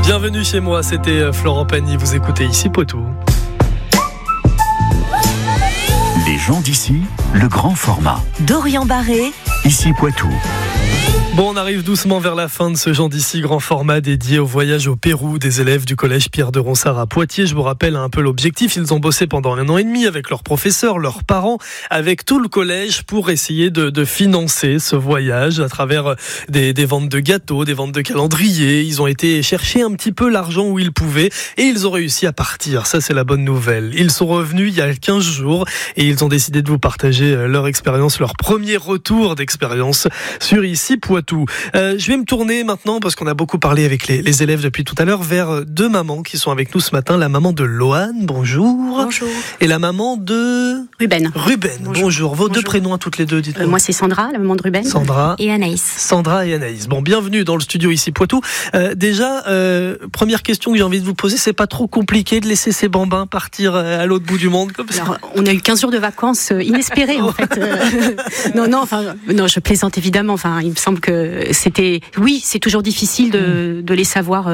Bienvenue chez moi, c'était Florent Pagny, vous écoutez ici Poitou. Les gens d'ici, le grand format. Dorian Barré, Ici Poitou. Bon, on arrive doucement vers la fin de ce genre d'ici grand format dédié au voyage au Pérou des élèves du collège Pierre de Ronsard à Poitiers. Je vous rappelle un peu l'objectif. Ils ont bossé pendant 1 an et demi avec leurs professeurs, leurs parents, avec tout le collège pour essayer de financer ce voyage à travers des ventes de gâteaux, des ventes de calendriers. Ils ont été chercher un petit peu l'argent où ils pouvaient et ils ont réussi à partir. Ça, c'est la bonne nouvelle. Ils sont revenus il y a 15 jours et ils ont décidé de vous partager leur expérience, leur premier retour d'expérience sur ici Poitou. Je vais me tourner maintenant, parce qu'on a beaucoup parlé avec les élèves depuis tout à l'heure, vers 2 mamans qui sont avec nous ce matin. La maman de Loane, bonjour. Bonjour. Et la maman de... Ruben. Bonjour. Vos 2 prénoms à toutes les deux, dites-moi. Moi, c'est Sandra, la maman de Ruben. Sandra. Et Anaïs. Sandra et Anaïs. Bon, bienvenue dans le studio ici Poitou. Déjà, première question que j'ai envie de vous poser, c'est pas trop compliqué de laisser ces bambins partir à l'autre bout du monde comme ça? Alors, on a eu 15 jours de vacances inespérées, en fait. Non, je plaisante évidemment. Enfin, il me semble que c'était... Oui, c'est toujours difficile de les savoir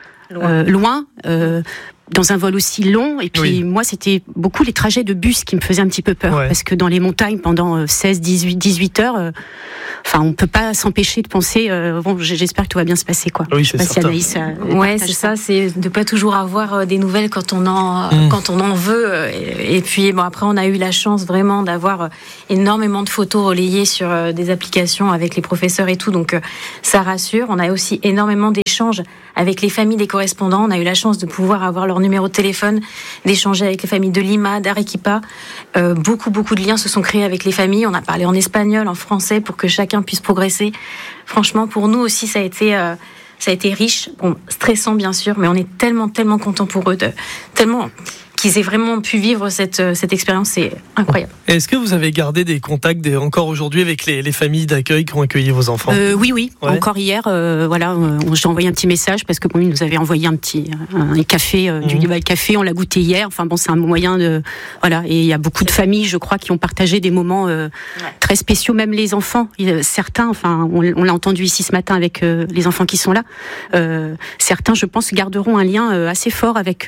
loin. Dans un vol aussi long, et puis moi c'était beaucoup les trajets de bus qui me faisaient un petit peu peur, parce que dans les montagnes pendant 16, 18 heures, on peut pas s'empêcher de penser j'espère que tout va bien se passer, quoi. Oui, c'est certain. Anaïs, c'est ça, c'est de pas toujours avoir des nouvelles quand on en veut, et puis après on a eu la chance vraiment d'avoir énormément de photos relayées sur des applications avec les professeurs et tout, donc ça rassure. On a aussi énormément d'échanges avec les familles des correspondants. On a eu la chance de pouvoir avoir leur numéro de téléphone, d'échanger avec les familles de Lima, d'Arequipa. Beaucoup de liens se sont créés avec les familles. On a parlé en espagnol, en français, pour que chacun puisse progresser. Franchement, pour nous aussi, ça a été riche. Bon, stressant bien sûr, mais on est tellement contents pour eux, tellement qu'ils aient vraiment pu vivre cette expérience, c'est incroyable. Est-ce que vous avez gardé des contacts encore aujourd'hui avec les familles d'accueil qui ont accueilli vos enfants? Oui, ouais. Encore hier, j'ai envoyé un petit message parce que ils nous avaient envoyé un café, du café, on l'a goûté hier. Enfin bon, c'est un moyen de et il y a beaucoup de familles, je crois, qui ont partagé des moments très spéciaux, même les enfants. Certains, on l'a entendu ici ce matin avec les enfants qui sont là. Certains, je pense, garderont un lien assez fort avec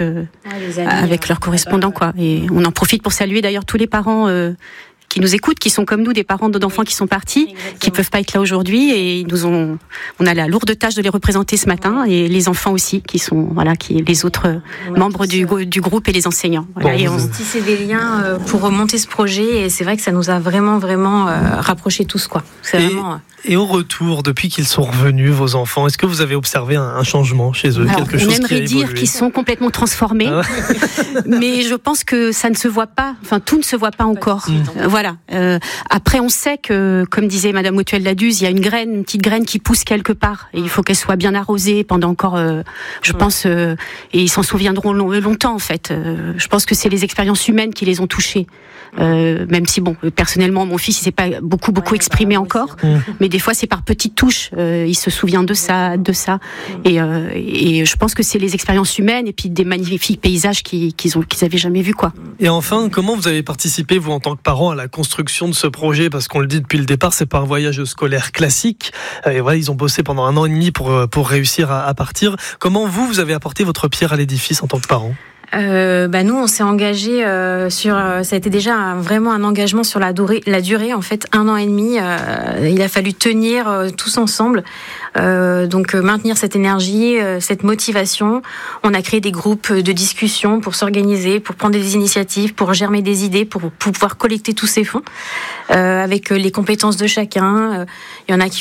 leurs correspondants, quoi. Et on en profite pour saluer d'ailleurs tous les parents qui nous écoutent, qui sont comme nous, des parents d'enfants qui sont partis, qui peuvent pas être là aujourd'hui, et on a la lourde tâche de les représenter ce matin, et les enfants aussi, qui sont les autres membres du groupe et les enseignants. Et on tissait des liens pour remonter ce projet, et c'est vrai que ça nous a vraiment rapprochés tous, quoi. C'est vraiment. Et au retour, depuis qu'ils sont revenus, vos enfants, est-ce que vous avez observé un changement chez eux? Alors, quelque chose qui a évolué? On aimerait dire qu'ils sont complètement transformés, mais je pense que ça ne se voit pas, tout ne se voit pas encore. Après, on sait que, comme disait Madame Autuel-Laduze, il y a une petite graine qui pousse quelque part, et il faut qu'elle soit bien arrosée pendant encore, je pense, et ils s'en souviendront longtemps, en fait. Je pense que c'est les expériences humaines qui les ont touchés. Même si personnellement mon fils il s'est pas beaucoup exprimé encore, mais des fois c'est par petites touches, il se souvient de ça, et je pense que c'est les expériences humaines et puis des magnifiques paysages qu'ils avaient jamais vus, quoi. Et enfin, comment vous avez participé, vous, en tant que parent, à la construction de ce projet? Parce qu'on le dit depuis le départ, c'est pas un voyage scolaire classique, et ils ont bossé pendant 1 an et demi pour réussir à partir. Comment vous avez apporté votre pierre à l'édifice en tant que parent? Nous, on s'est engagé ça a été déjà vraiment un engagement sur la durée, en fait, 1 an et demi. Il a fallu tenir tous ensemble. Donc maintenir cette énergie, cette motivation. On a créé des groupes de discussion pour s'organiser, pour prendre des initiatives, pour germer des idées, pour pouvoir collecter tous ces fonds avec les compétences de chacun. Il y en a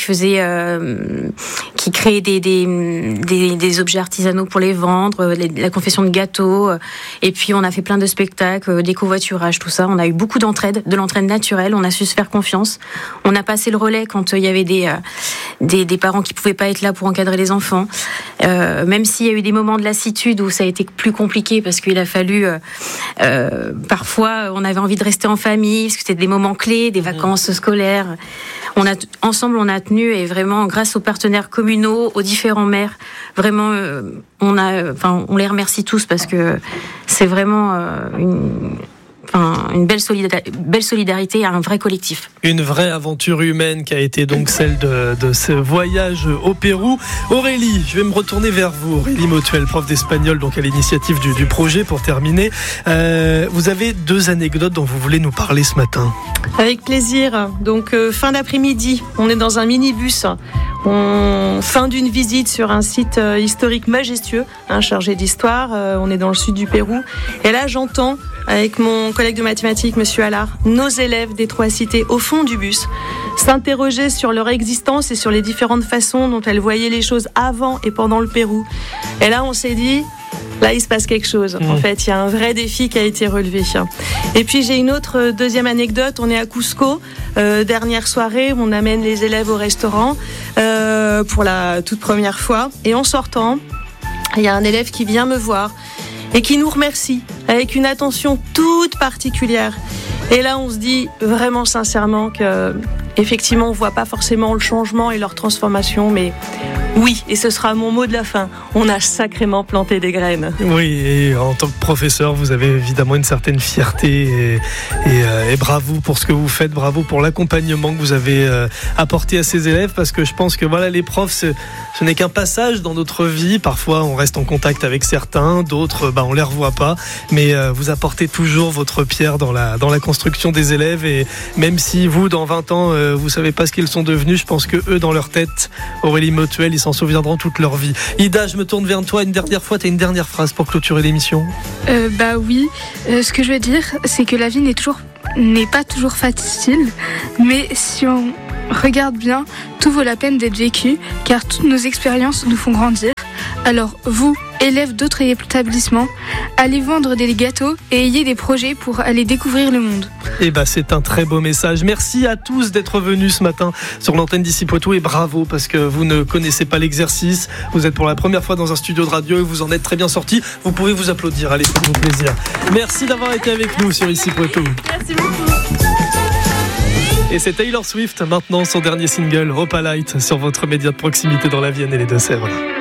qui créaient des objets artisanaux pour les vendre, la confection de gâteaux, et puis on a fait plein de spectacles, des covoiturages, tout ça. On a eu beaucoup d'entraide, de l'entraide naturelle. On a su se faire confiance. On a passé le relais quand il y avait des parents qui pouvaient pas être là pour encadrer les enfants, même s'il y a eu des moments de lassitude où ça a été plus compliqué parce qu'il a fallu parfois on avait envie de rester en famille parce que c'était des moments clés, des vacances scolaires. Ensemble on a tenu, et vraiment grâce aux partenaires communaux, aux différents maires, vraiment on les remercie tous parce que c'est vraiment une belle solidarité, un vrai collectif. Une vraie aventure humaine qui a été donc celle de ce voyage au Pérou. Aurélie, je vais me retourner vers vous. Aurélie Motuel, prof d'espagnol, donc à l'initiative du projet pour terminer. Vous avez 2 anecdotes dont vous voulez nous parler ce matin. Avec plaisir. Donc fin d'après-midi, on est dans un minibus. Fin d'une visite sur un site historique majestueux, chargé d'histoire. On est dans le sud du Pérou. Et là, j'entends, avec mon collègue de mathématiques, Monsieur Allard, nos élèves des 3 cités au fond du bus s'interroger sur leur existence et sur les différentes façons dont elles voyaient les choses avant et pendant le Pérou. Et là, on s'est dit, là, il se passe quelque chose. En fait, il y a un vrai défi qui a été relevé. Et puis, j'ai une autre deuxième anecdote. On est à Cusco, dernière soirée, on amène les élèves au restaurant pour la toute première fois. Et en sortant, il y a un élève qui vient me voir et qui nous remercie avec une attention toute particulière. Et là, on se dit vraiment sincèrement que, effectivement, on voit pas forcément le changement et leur transformation, mais oui, et ce sera mon mot de la fin, on a sacrément planté des graines. Oui, et en tant que professeur, vous avez évidemment une certaine fierté et bravo pour ce que vous faites, bravo pour l'accompagnement que vous avez apporté à ces élèves, parce que je pense que voilà, les profs, ce n'est qu'un passage dans notre vie. Parfois, on reste en contact avec certains, d'autres, on les revoit pas, mais vous apportez toujours votre pierre dans la construction des élèves, et même si vous, dans 20 ans, vous savez pas ce qu'ils sont devenus, je pense que eux, dans leur tête, Aurélie Motuel, ils s'en souviendront toute leur vie. Ida, je me tourne vers toi une dernière fois. Tu as une dernière phrase pour clôturer l'émission ? Oui. Ce que je veux dire, c'est que la vie n'est pas toujours facile, mais si on regarde bien, tout vaut la peine d'être vécu, car toutes nos expériences nous font grandir. Alors vous, élèves d'autres établissements, allez vendre des gâteaux et ayez des projets pour aller découvrir le monde. C'est un très beau message. Merci à tous d'être venus ce matin sur l'antenne d'Ici Poitou, et bravo, parce que vous ne connaissez pas l'exercice. Vous êtes pour la première fois dans un studio de radio et vous en êtes très bien sortis. Vous pouvez vous applaudir. Allez, faites-vous plaisir. Merci d'avoir été avec nous sur Ici Poitou. Merci beaucoup. Et c'est Taylor Swift, maintenant son dernier single, Hope Light, sur votre média de proximité dans la Vienne et les Deux-Sèvres.